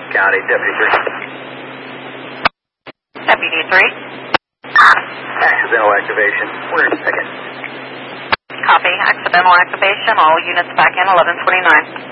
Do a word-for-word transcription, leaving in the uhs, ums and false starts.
County, Deputy three. Deputy three. Accidental activation. We're in second. Copy. Accidental activation. All units back in eleven twenty-nine.